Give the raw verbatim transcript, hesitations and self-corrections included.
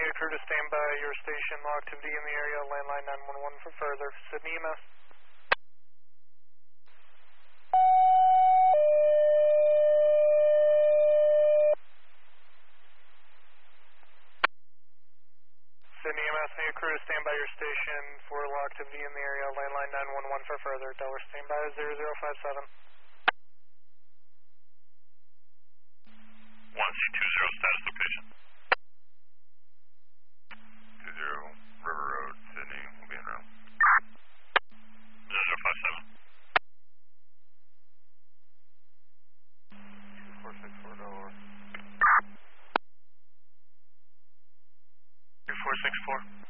need a crew to stand by your station. Low activity in the area. Landline nine one one for further. Sydney E M S. Sydney E M S, need a crew to stand by your station for low activity in the area. Landline nine one one for further. Delaware standby zero zero five seven. one C two zero status location. two zero River Road, Sydney, will be en route. zero zero five seven. two four six four Delaware. two four six four.